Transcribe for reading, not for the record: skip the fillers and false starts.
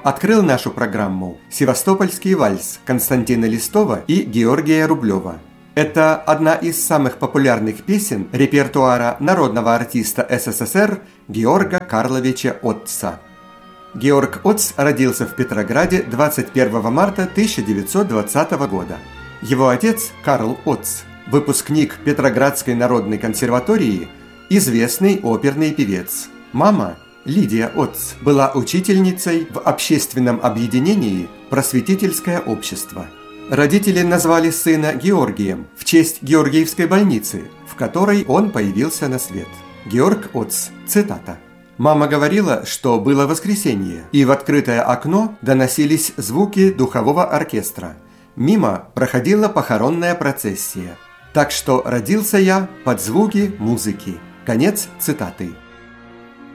Открыл нашу программу «Севастопольский вальс» Константина Листова и Георгия Рублева. Это одна из самых популярных песен репертуара народного артиста СССР Георга Карловича Отца. Георг Отц родился в Петрограде 21 марта 1920 года. Его отец Карл Отц, выпускник Петроградской народной консерватории, известный оперный певец. Мама, Лидия Отц, была учительницей в общественном объединении «Просветительское общество». Родители назвали сына Георгием в честь Георгиевской больницы, в которой он появился на свет. Георг Отц, цитата. «Мама говорила, что было воскресенье, и в открытое окно доносились звуки духового оркестра. Мимо проходила похоронная процессия. Так что родился я под звуки музыки». Конец цитаты.